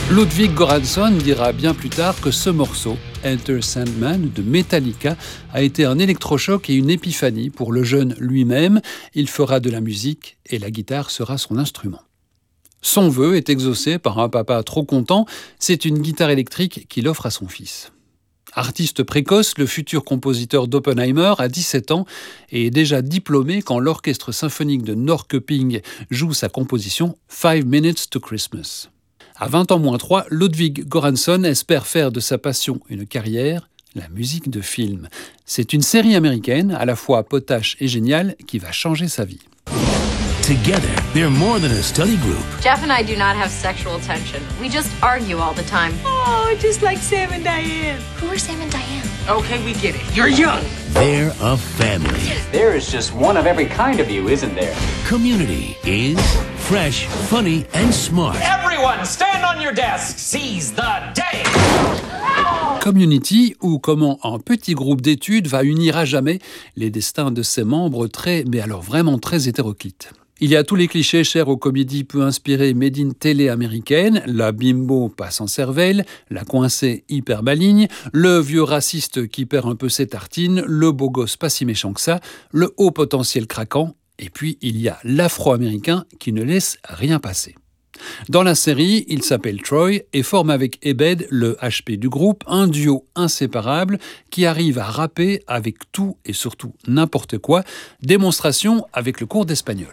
Ludwig Göransson dira bien plus tard que ce morceau, Enter Sandman de Metallica, a été un électrochoc et une épiphanie pour le jeune lui-même. Il fera de la musique et la guitare sera son instrument. Son vœu est exaucé par un papa trop content, c'est une guitare électrique qu'il offre à son fils. Artiste précoce, le futur compositeur d'Oppenheimer a 17 ans et est déjà diplômé quand l'orchestre symphonique de Norrköping joue sa composition 5 Minutes to Christmas. À 20 ans moins 3, Ludwig Göransson espère faire de sa passion une carrière, la musique de film. C'est une série américaine, à la fois potache et géniale, qui va changer sa vie. Together, they're more than a study group. Jeff and I do not have sexual tension. We just argue all the time. Oh, just like Sam and Diane. Who are Sam and Diane? Okay, we get it. You're young. They're a family. There is just one of every kind of you, isn't there? Community is fresh, funny, and smart. Everyone, stand on your desk. Seize the day. Community, ou comment un petit groupe d'études va unir à jamais les destins de ses membres mais alors vraiment très hétéroclites. Il y a tous les clichés chers aux comédies peu inspirées made in télé américaine, la bimbo pas sans cervelle, la coincée hyper maligne, le vieux raciste qui perd un peu ses tartines, le beau gosse pas si méchant que ça, le haut potentiel craquant, et puis il y a l'afro-américain qui ne laisse rien passer. Dans la série, il s'appelle Troy et forme avec Ebed, le HP du groupe, un duo inséparable qui arrive à rapper avec tout et surtout n'importe quoi, démonstration avec le cours d'espagnol.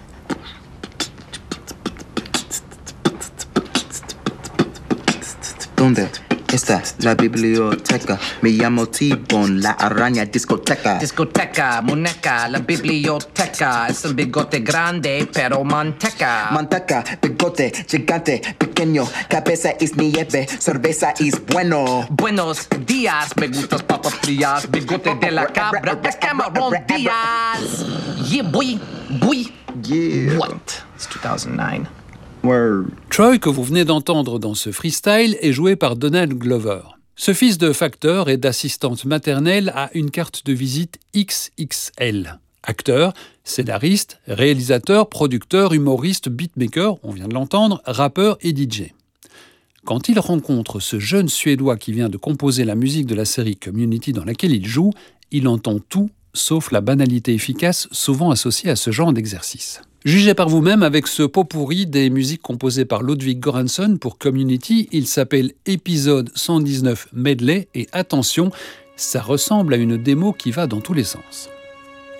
¿Dónde está la biblioteca? Me llamo T-Bone, la araña discoteca. Discoteca, muñeca, la biblioteca. Es un bigote grande, pero manteca. Manteca, bigote, gigante, pequeño. Cabeza es nieve, cerveza es bueno. Buenos días, me gustas papas frías. Bigote de la cabra, es Cameron Díaz. Yeah, boy. Yeah. What? It's 2009. Word. Troy, que vous venez d'entendre dans ce freestyle, est joué par Donald Glover. Ce fils de facteur et d'assistante maternelle a une carte de visite XXL. Acteur, scénariste, réalisateur, producteur, humoriste, beatmaker, on vient de l'entendre, rappeur et DJ. Quand il rencontre ce jeune Suédois qui vient de composer la musique de la série Community dans laquelle il joue, il entend tout sauf la banalité efficace souvent associée à ce genre d'exercice. Jugez par vous-même avec ce pot-pourri des musiques composées par Ludwig Göransson pour Community. Il s'appelle Épisode 119 Medley et attention, ça ressemble à une démo qui va dans tous les sens.